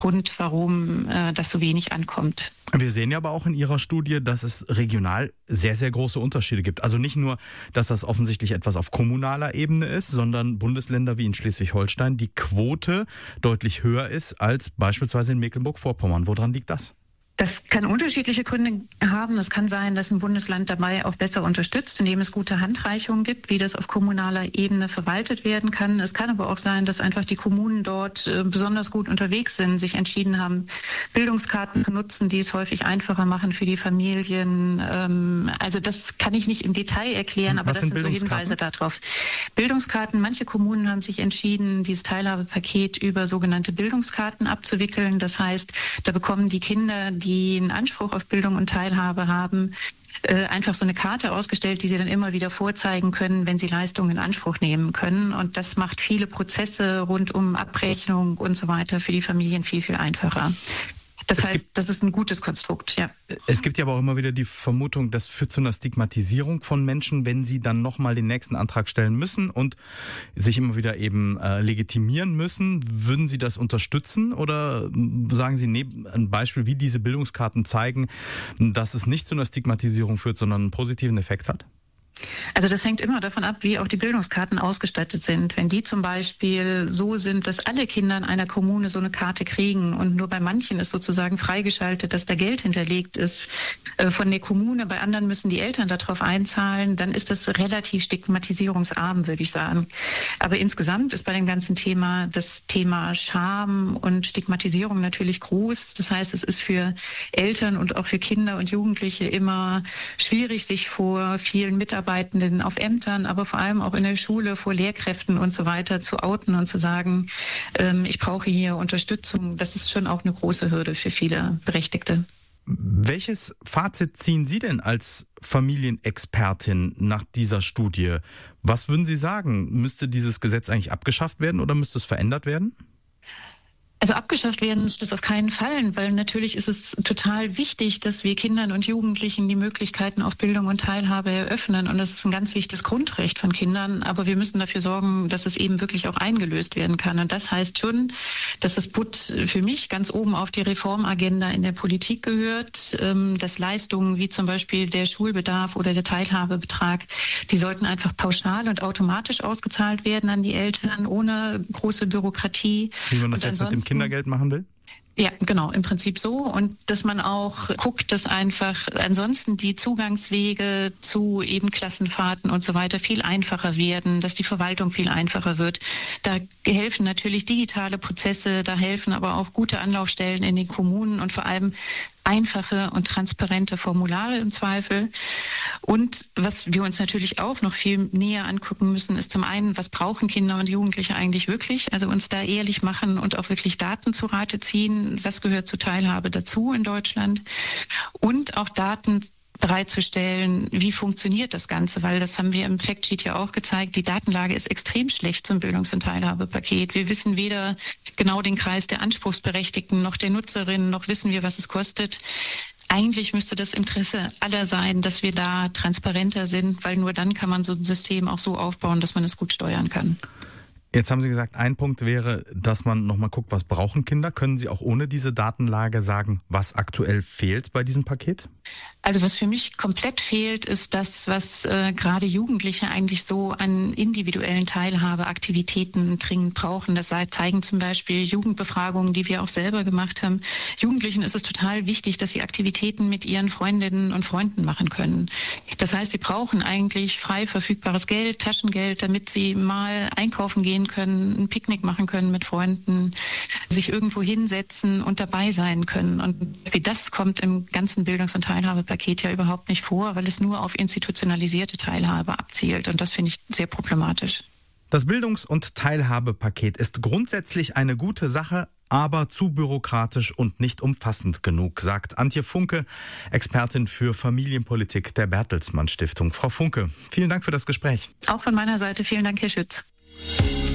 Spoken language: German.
Grund, warum das so wenig ankommt. Wir sehen ja aber auch in Ihrer Studie, dass es regional sehr, sehr große Unterschiede gibt. Also nicht nur, dass das offensichtlich etwas auf kommunaler Ebene ist, sondern Bundesländer wie in Schleswig-Holstein die Quote deutlich höher ist als beispielsweise in Mecklenburg-Vorpommern. Woran liegt das? Das kann unterschiedliche Gründe haben. Es kann sein, dass ein Bundesland dabei auch besser unterstützt, indem es gute Handreichungen gibt, wie das auf kommunaler Ebene verwaltet werden kann. Es kann aber auch sein, dass einfach die Kommunen dort besonders gut unterwegs sind, sich entschieden haben, Bildungskarten zu nutzen, die es häufig einfacher machen für die Familien. Also das kann ich nicht im Detail erklären, aber das sind so Hinweise darauf. Bildungskarten, manche Kommunen haben sich entschieden, dieses Teilhabepaket über sogenannte Bildungskarten abzuwickeln. Das heißt, da bekommen die Kinder, die einen Anspruch auf Bildung und Teilhabe haben, einfach so eine Karte ausgestellt, die sie dann immer wieder vorzeigen können, wenn sie Leistungen in Anspruch nehmen können. Und das macht viele Prozesse rund um Abrechnung und so weiter für die Familien viel, viel einfacher. Das heißt, das ist ein gutes Konstrukt, ja. Es gibt ja aber auch immer wieder die Vermutung, das führt zu einer Stigmatisierung von Menschen, wenn sie dann nochmal den nächsten Antrag stellen müssen und sich immer wieder eben legitimieren müssen. Würden Sie das unterstützen oder sagen Sie, nee, ein Beispiel, wie diese Bildungskarten zeigen, dass es nicht zu einer Stigmatisierung führt, sondern einen positiven Effekt hat? Also das hängt immer davon ab, wie auch die Bildungskarten ausgestattet sind. Wenn die zum Beispiel so sind, dass alle Kinder in einer Kommune so eine Karte kriegen und nur bei manchen ist sozusagen freigeschaltet, dass da Geld hinterlegt ist von der Kommune, bei anderen müssen die Eltern darauf einzahlen, dann ist das relativ stigmatisierungsarm, würde ich sagen. Aber insgesamt ist bei dem ganzen Thema das Thema Scham und Stigmatisierung natürlich groß. Das heißt, es ist für Eltern und auch für Kinder und Jugendliche immer schwierig, sich vor vielen Mitarbeitenden auf Ämtern, aber vor allem auch in der Schule vor Lehrkräften und so weiter zu outen und zu sagen, ich brauche hier Unterstützung. Das ist schon auch eine große Hürde für viele Berechtigte. Welches Fazit ziehen Sie denn als Familienexpertin nach dieser Studie? Was würden Sie sagen? Müsste dieses Gesetz eigentlich abgeschafft werden oder müsste es verändert werden? Also abgeschafft werden ist das auf keinen Fall, weil natürlich ist es total wichtig, dass wir Kindern und Jugendlichen die Möglichkeiten auf Bildung und Teilhabe eröffnen. Und das ist ein ganz wichtiges Grundrecht von Kindern. Aber wir müssen dafür sorgen, dass es eben wirklich auch eingelöst werden kann. Und das heißt schon, dass das BUT für mich ganz oben auf die Reformagenda in der Politik gehört. Dass Leistungen wie zum Beispiel der Schulbedarf oder der Teilhabebetrag, die sollten einfach pauschal und automatisch ausgezahlt werden an die Eltern, ohne große Bürokratie. Wie man das jetzt mit dem Kindergeld machen will? Ja, genau, im Prinzip so. Und dass man auch guckt, dass einfach ansonsten die Zugangswege zu eben Klassenfahrten und so weiter viel einfacher werden, dass die Verwaltung viel einfacher wird. Da helfen natürlich digitale Prozesse, da helfen aber auch gute Anlaufstellen in den Kommunen und vor allem einfache und transparente Formulare im Zweifel. Und was wir uns natürlich auch noch viel näher angucken müssen, ist zum einen, was brauchen Kinder und Jugendliche eigentlich wirklich? Also uns da ehrlich machen und auch wirklich Daten zu Rate ziehen. Was gehört zur Teilhabe dazu in Deutschland? Und auch Daten bereitzustellen, wie funktioniert das Ganze, weil das haben wir im Factsheet ja auch gezeigt, die Datenlage ist extrem schlecht zum Bildungs- und Teilhabepaket. Wir wissen weder genau den Kreis der Anspruchsberechtigten noch der Nutzerinnen, noch wissen wir, was es kostet. Eigentlich müsste das Interesse aller sein, dass wir da transparenter sind, weil nur dann kann man so ein System auch so aufbauen, dass man es gut steuern kann. Jetzt haben Sie gesagt, ein Punkt wäre, dass man nochmal guckt, was brauchen Kinder. Können Sie auch ohne diese Datenlage sagen, was aktuell fehlt bei diesem Paket? Also was für mich komplett fehlt, ist das, was gerade Jugendliche eigentlich so an individuellen Teilhabeaktivitäten dringend brauchen. Das zeigen zum Beispiel Jugendbefragungen, die wir auch selber gemacht haben. Jugendlichen ist es total wichtig, dass sie Aktivitäten mit ihren Freundinnen und Freunden machen können. Das heißt, sie brauchen eigentlich frei verfügbares Geld, Taschengeld, damit sie mal einkaufen gehen können, ein Picknick machen können mit Freunden, sich irgendwo hinsetzen und dabei sein können. Und wie das kommt im ganzen Bildungs- und Teilhabepaket ja überhaupt nicht vor, weil es nur auf institutionalisierte Teilhabe abzielt. Und das finde ich sehr problematisch. Das Bildungs- und Teilhabepaket ist grundsätzlich eine gute Sache, aber zu bürokratisch und nicht umfassend genug, sagt Antje Funke, Expertin für Familienpolitik der Bertelsmann Stiftung. Frau Funke, vielen Dank für das Gespräch. Auch von meiner Seite vielen Dank, Herr Schütz.